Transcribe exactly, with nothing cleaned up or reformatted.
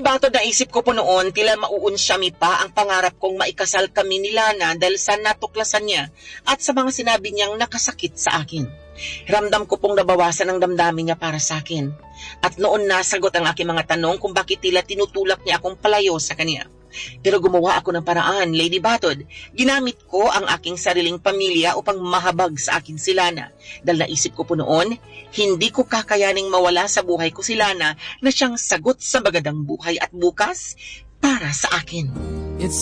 Batod naisip ko po noon, tila mauunsyami pa ang pangarap kong maikasal kami ni Lana dahil sa natuklasan niya at sa mga sinabi niyang nakasakit sa akin. Ramdam ko pong nabawasan ang damdamin niya para sa akin. At noon nasagot ang aking mga tanong kung bakit tila tinutulak niya akong palayo sa kanya. Pero gumawa ako ng paraan, Lady Batod. Ginamit ko ang aking sariling pamilya upang mahabag sa akin si Lana. Dahil naisip ko po noon, hindi ko kakayaning mawala sa buhay ko si Lana na siyang sagot sa magadang buhay at bukas para sa akin.